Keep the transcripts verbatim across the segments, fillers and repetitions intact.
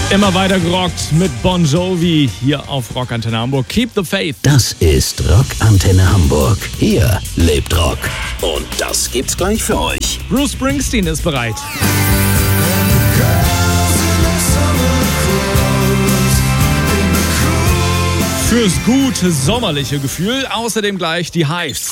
Immer weiter gerockt mit Bon Jovi hier auf Rock Antenne Hamburg. Keep the Faith. Das ist Rock Antenne Hamburg. Hier lebt Rock. Und das gibt's gleich für euch. Bruce Springsteen ist bereit. Fürs gute sommerliche Gefühl. Außerdem gleich die Hives.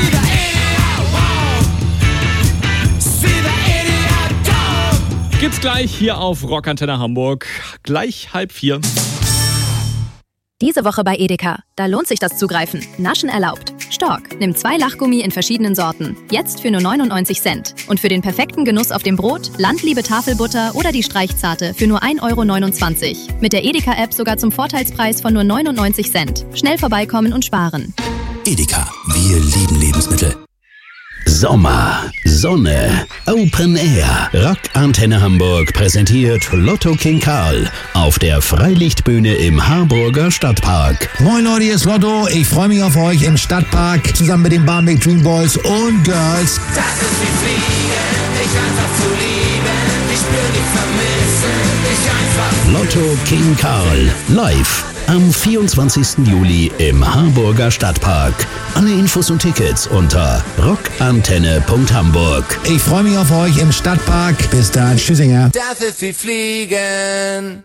Gibt's gleich hier auf Rock Antenne Hamburg. Gleich halb vier. Diese Woche bei Edeka. Da lohnt sich das Zugreifen. Naschen erlaubt. Stork. Nimm zwei Lachgummi in verschiedenen Sorten. Jetzt für nur neunundneunzig Cent. Und für den perfekten Genuss auf dem Brot, Landliebe Tafelbutter oder die Streichzarte für nur ein Euro neunundzwanzig. Mit der Edeka-App sogar zum Vorteilspreis von nur neunundneunzig Cent. Schnell vorbeikommen und sparen. Edeka. Wir lieben Lebensmittel. Sommer, Sonne, Open Air. Rock Antenne Hamburg präsentiert Lotto King Karl auf der Freilichtbühne im Harburger Stadtpark. Moin Leute, hier ist Lotto. Ich freue mich auf euch im Stadtpark zusammen mit den Barmbek Dream Boys und Girls. Das ist wie Fliegen, dich einfach zu lieben. Ich spür dich vermissen, dich einfach Lotto King Karl live am vierundzwanzigsten Juli im Harburger Stadtpark. Alle Infos und Tickets unter rockantenne punkt hamburg. Ich freue mich auf euch im Stadtpark. Bis dann, Tschüssinger. Das ist wie Fliegen.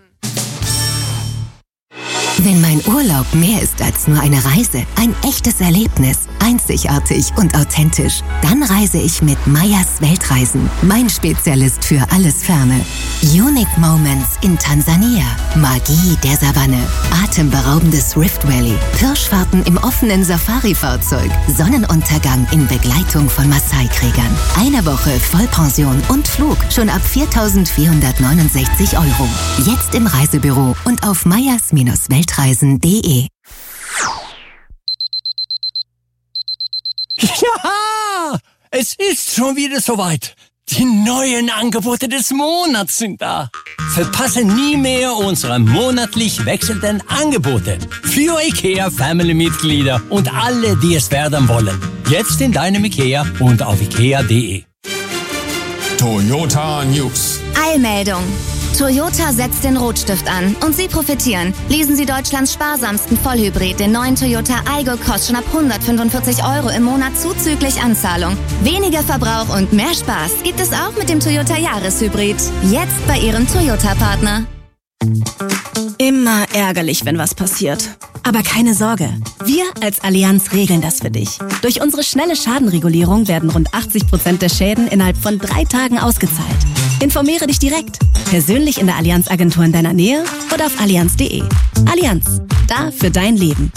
Wenn mein Urlaub mehr ist als nur eine Reise, ein echtes Erlebnis, einzigartig und authentisch, dann reise ich mit Meyers Weltreisen, mein Spezialist für alles Ferne. Unique Moments in Tansania, Magie der Savanne, atemberaubendes Rift Valley, Pirschfahrten im offenen Safari-Fahrzeug, Sonnenuntergang in Begleitung von Maasai-Kriegern. Eine Woche Vollpension und Flug schon ab viertausendvierhundertneunundsechzig Euro. Jetzt im Reisebüro und auf meyers Weltreisen punkt de. Ja, es ist schon wieder soweit. Die neuen Angebote des Monats sind da. Verpasse nie mehr unsere monatlich wechselnden Angebote für IKEA Family-Mitglieder und alle, die es werden wollen. Jetzt in deinem IKEA und auf ikea punkt de. Toyota News. Eilmeldung. Toyota setzt den Rotstift an und Sie profitieren. Lesen Sie Deutschlands sparsamsten Vollhybrid, den neuen Toyota Aygo, kostet schon ab hundertfünfundvierzig Euro im Monat zuzüglich Anzahlung. Weniger Verbrauch und mehr Spaß gibt es auch mit dem Toyota Jahreshybrid. Jetzt bei Ihrem Toyota-Partner. Immer ärgerlich, wenn was passiert. Aber keine Sorge, wir als Allianz regeln das für dich. Durch unsere schnelle Schadenregulierung werden rund achtzig Prozent der Schäden innerhalb von drei Tagen ausgezahlt. Informiere dich direkt, persönlich in der Allianz-Agentur in deiner Nähe oder auf allianz punkt de. Allianz, da für dein Leben.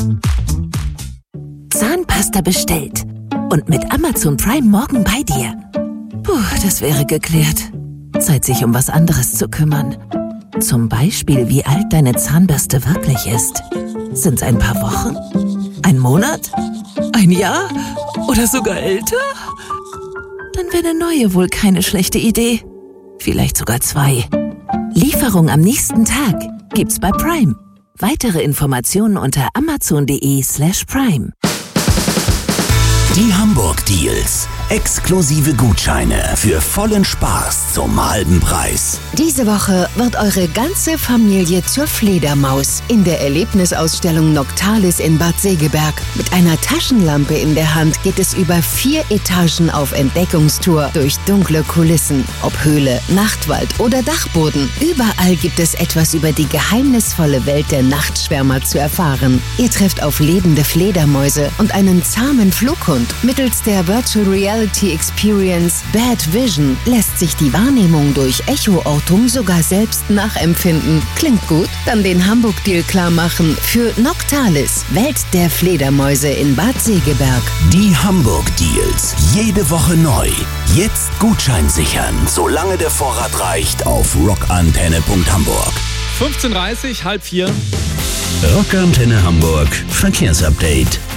Zahnpasta bestellt und mit Amazon Prime morgen bei dir. Puh, das wäre geklärt. Zeit, sich um was anderes zu kümmern. Zum Beispiel, wie alt deine Zahnbürste wirklich ist. Sind's ein paar Wochen? Ein Monat? Ein Jahr? Oder sogar älter? Dann wäre eine neue wohl keine schlechte Idee. Vielleicht sogar zwei. Lieferung am nächsten Tag gibt's bei Prime. Weitere Informationen unter amazon punkt de slash prime. Die Hamburg Deals. Exklusive Gutscheine für vollen Spaß zum halben Preis. Diese Woche wird eure ganze Familie zur Fledermaus in der Erlebnisausstellung Noctalis in Bad Segeberg. Mit einer Taschenlampe in der Hand geht es über vier Etagen auf Entdeckungstour durch dunkle Kulissen. Ob Höhle, Nachtwald oder Dachboden, überall gibt es etwas über die geheimnisvolle Welt der Nachtschwärmer zu erfahren. Ihr trefft auf lebende Fledermäuse und einen zahmen Flughund. Mittels der Virtual Reality Experience Bad Vision lässt sich die Wahrnehmung durch Echoortung sogar selbst nachempfinden. Klingt gut? Dann den Hamburg-Deal klar machen für Noctalis, Welt der Fledermäuse in Bad Segeberg. Die Hamburg Deals. Jede Woche neu. Jetzt Gutschein sichern, solange der Vorrat reicht, auf rockantenne punkt hamburg. fünfzehn Uhr dreißig, halb vier. Rock Antenne Hamburg Verkehrsupdate.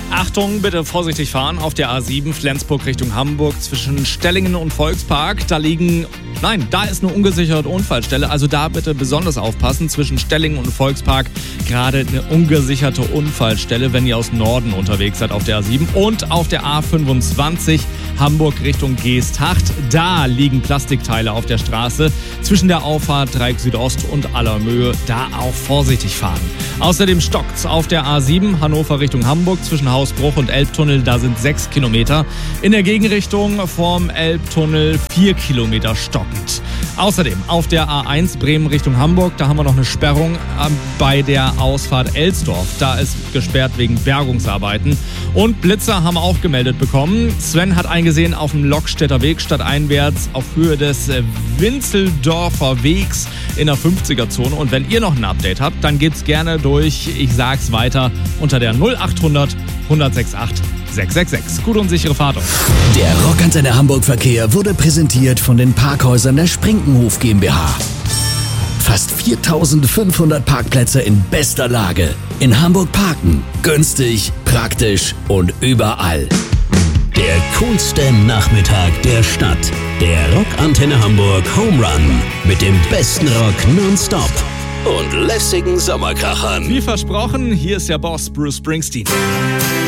Achtung, bitte vorsichtig fahren auf der A sieben Flensburg Richtung Hamburg zwischen Stellingen und Volkspark. Da liegen, nein, da ist eine ungesicherte Unfallstelle. Also da bitte besonders aufpassen. Zwischen Stellingen und Volkspark gerade eine ungesicherte Unfallstelle, wenn ihr aus Norden unterwegs seid auf der A sieben. Und auf der A fünfundzwanzig Hamburg Richtung Geesthacht. Da liegen Plastikteile auf der Straße zwischen der Auffahrt Dreieck Südost und Allermöhe. Da auch vorsichtig fahren. Außerdem stockt's auf der A sieben Hannover Richtung Hamburg zwischen Hausbruch und Elbtunnel. Da sind sechs Kilometer. In der Gegenrichtung vom Elbtunnel vier Kilometer stockend. Außerdem auf der A eins Bremen Richtung Hamburg. Da haben wir noch eine Sperrung bei der Ausfahrt Elsdorf. Da ist gesperrt wegen Bergungsarbeiten. Und Blitzer haben wir auch gemeldet bekommen. Sven hat eingesehen auf dem Lokstädter Weg stadteinwärts auf Höhe des Winzeldorfer Wegs in der fünfziger-Zone. Und wenn ihr noch ein Update habt, dann geht's gerne durch, ich sag's weiter, unter der null achthundert hundertsechsundachtzig sechshundertsechsundsechzig. Gute und sichere Fahrt. Der Rockantenne Hamburg Verkehr wurde präsentiert von den Parkhäusern der Sprinkenhof GmbH. Fast viertausendfünfhundert Parkplätze in bester Lage. In Hamburg parken. Günstig, praktisch und überall. Der coolste Nachmittag der Stadt. Der Rockantenne Hamburg Home Run. Mit dem besten Rock nonstop. Und lässigen Sommerkrachern. Wie versprochen, hier ist der Boss Bruce Springsteen.